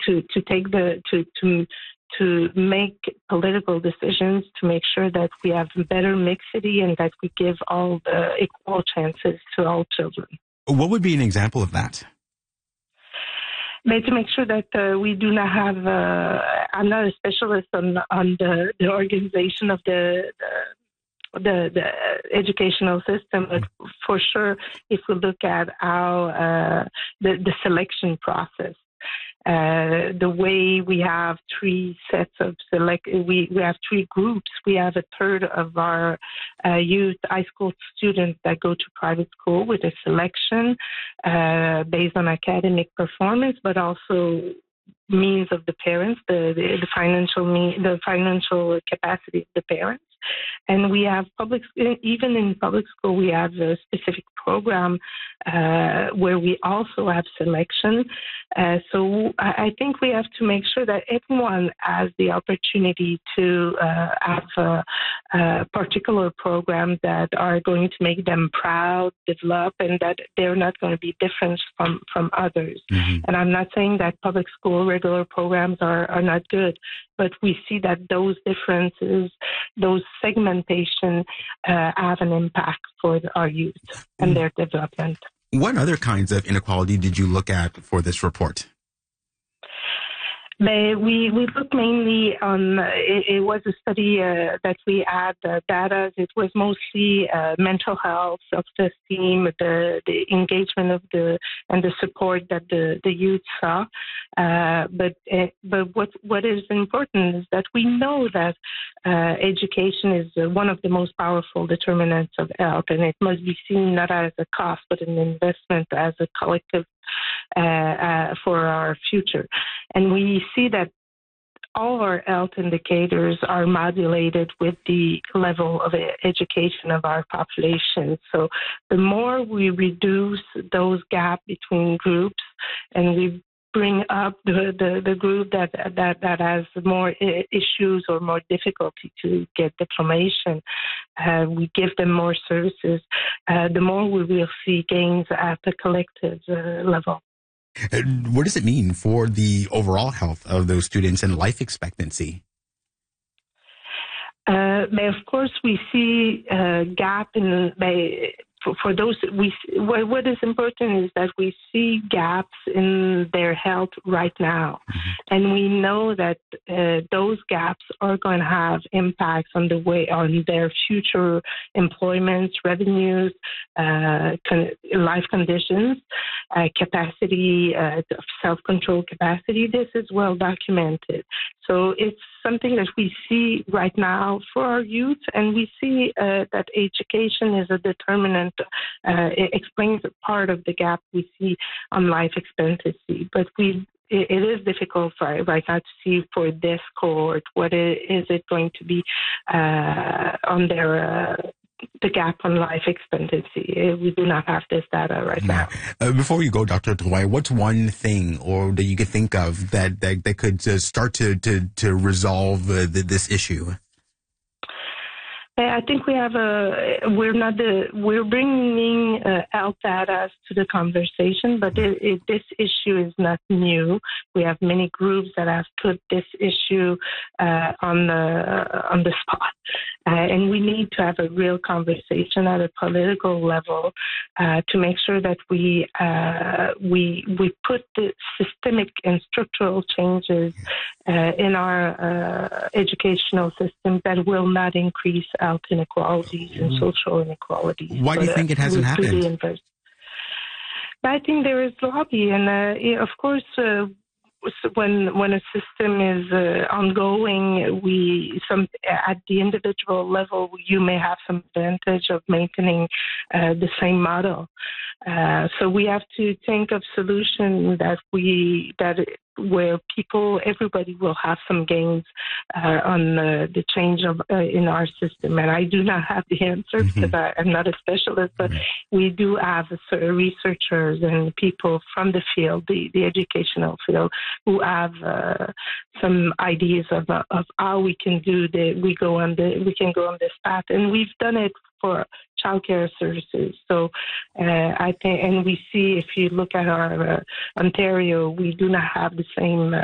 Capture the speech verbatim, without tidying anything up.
to, to take the to to to make political decisions to make sure that we have better mixity and that we give all the equal chances to all children. What would be an example of that? But to make sure that uh, we do not have, uh, I'm not a specialist on on the, the organization of the, the the the educational system, but for sure, if we look at how uh, the the selection process. Uh, the way we have three sets of select, we, we have three groups. We have a third of our uh, youth high school students that go to private school with a selection uh, based on academic performance, but also means of the parents, the the, the financial me, the financial capacity of the parents. And we have public, even in public school, we have a specific program uh, where we also have selection. Uh, so I think we have to make sure that everyone has the opportunity to uh, have a, a particular program that are going to make them proud, develop, and that they're not going to be different from, from others. Mm-hmm. And I'm not saying that public school regular programs are, are not good, but we see that those differences, those segmentation uh, have an impact for our youth and their development. What other kinds of inequality did you look at for this report? But we, we looked mainly on, uh, it, it was a study uh, that we had uh, data. It was mostly uh, mental health, self-esteem, the, the engagement of the, and the support that the, the youth saw. Uh, but uh, but what what is important is that we know that uh, education is uh, one of the most powerful determinants of health, and it must be seen not as a cost, but an investment as a collective uh, uh, for our future. And we see that all our health indicators are modulated with the level of education of our population. So the more we reduce those gaps between groups and we bring up the, the, the group that, that, that has more issues or more difficulty to get diplomation, uh, we give them more services, uh, the more we will see gains at the collective uh, level. What does it mean for the overall health of those students and life expectancy? Uh, but of course, we see a gap in by, for, for those. We what, what is important is that we see gaps in their health right now, mm-hmm. and we know that uh, those gaps are going to have impacts on the way on their future employment, revenues, uh, con- life conditions, uh, capacity, uh, self-control capacity. This is well documented. So it's something that we see right now for our youth, and we see uh, that education is a determinant. Uh, it explains part of the gap we see on life expectancy, but we it, it is difficult for, right now to see for this cohort what is, is it going to be uh, on their. Uh, the gap on life expectancy. We do not have this data right now. Uh, before you go, Doctor Drouin, what's one thing or that you could think of that, that, that could uh, start to, to, to resolve uh, the, this issue? I think we have a, we're not the, we're bringing uh, health data to the conversation, but it, it, this issue is not new. We have many groups that have put this issue uh, on the on the spot. Uh, and we need to have a real conversation at a political level uh, to make sure that we uh, we we put the systemic and structural changes uh, in our uh, educational system that will not increase health inequalities and social inequalities. Why do you think it hasn't happened? I think there is lobby, and uh, of course. Uh, When when a system is uh, ongoing, we some at the individual level, you may have some advantage of maintaining uh, the same model. Uh, so we have to think of solutions that we that where people, everybody will have some gains uh, on uh, the change of uh, in our system. And I do not have the answer mm-hmm. because I, I'm not a specialist, but mm-hmm. we do have uh, researchers and people from the field, the, the educational field, who have uh, some ideas of uh, of how we can do the we go on the we can go on this path, and we've done it for childcare services. So uh, I think, and we see if you look at our uh, Ontario, we do not have the same uh,